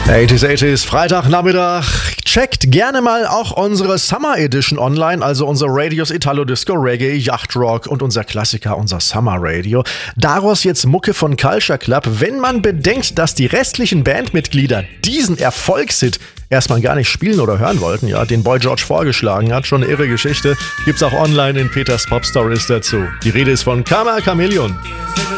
80s, 80s, Freitagnachmittag. Checkt gerne mal auch unsere Summer Edition online, also unser Radios Italo Disco Reggae, Yacht Rock und unser Klassiker, unser Summer Radio. Daraus jetzt Mucke von Culture Club. Wenn man bedenkt, dass die restlichen Bandmitglieder diesen Erfolgshit erstmal gar nicht spielen oder hören wollten, ja, den Boy George vorgeschlagen hat, schon eine irre Geschichte, gibt's auch online in Peters Pop Stories dazu. Die Rede ist von Karma Chameleon.